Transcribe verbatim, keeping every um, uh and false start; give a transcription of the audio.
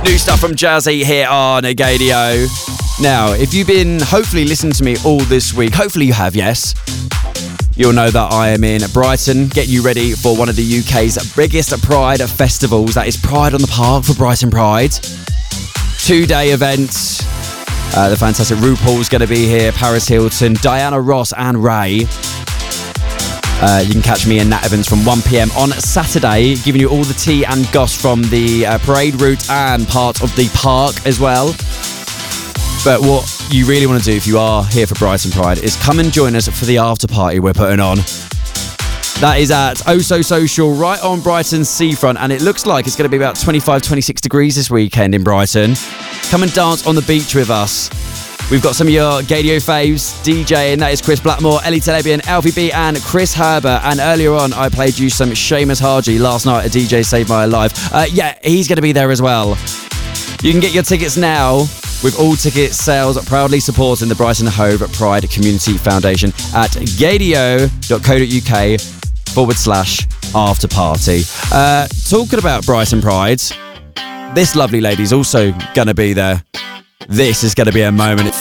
New stuff from Jazzy here on Agadio. Now, if you've been hopefully listening to me all this week, hopefully you have, yes, you'll know that I am in Brighton, getting you ready for one of the U K's biggest Pride festivals. That is Pride on the Park for Brighton Pride. Two-day event. Uh, the fantastic RuPaul's going to be here, Paris Hilton, Diana Ross and Ray. Uh, you can catch me and Nat Evans from one p.m. on Saturday, giving you all the tea and goss from the uh, parade route and part of the park as well. But what you really want to do if you are here for Brighton Pride is come and join us for the after party we're putting on. That is at Oh So Social, right on Brighton's seafront, and it looks like it's going to be about twenty-five, twenty-six degrees this weekend in Brighton. Come and dance on the beach with us. We've got some of your Gadio faves DJing. That is Chris Blackmore, Ellie Telebian, Alfie B and Chris Herber. And earlier on, I played you some Seamus Haji last night. A D J saved my life. Uh, yeah, he's going to be there as well. You can get your tickets now with all ticket sales proudly supporting the Brighton Hove Pride Community Foundation at gadio.co.uk forward slash after party. Uh, talking about Brighton Pride, this lovely lady's also going to be there. This is going to be a moment.